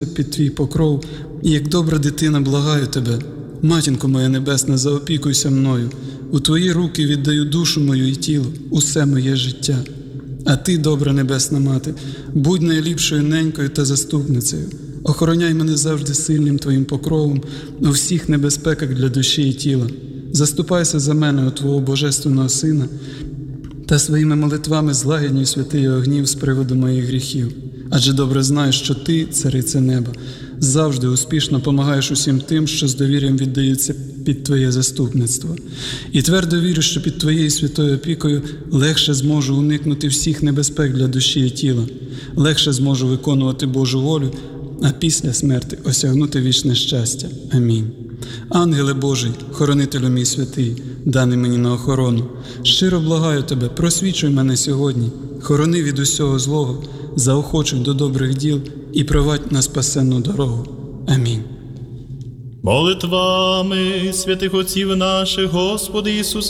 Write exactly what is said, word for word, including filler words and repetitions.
під твій покров, і як добра дитина благаю тебе. Матінко моя небесна, заопікуйся мною. У твої руки віддаю душу мою і тіло, усе моє життя. А ти, добра небесна мати, будь найліпшою ненькою та заступницею. Охороняй мене завжди сильним твоїм покровом у всіх небезпеках для душі і тіла. Заступайся за мене у твого божественного Сина та своїми молитвами злагіднюй святий його гнів з приводу моїх гріхів. Адже добре знаєш, що ти, цариця неба, завжди успішно помагаєш усім тим, що з довір'ям віддаються під твоє заступництво. І твердо вірю, що під твоєю святою опікою легше зможу уникнути всіх небезпек для душі і тіла, легше зможу виконувати Божу волю, а після смерти осягнути вічне щастя. Амінь. Ангеле Божий, хоронителю мій святий, даний мені на охорону, щиро благаю тебе, просвічуй мене сьогодні, хорони від усього злого, заохочуй до добрих діл і провадь на спасенну дорогу. Амінь. Молитвами святих отців наших, Господи Ісусе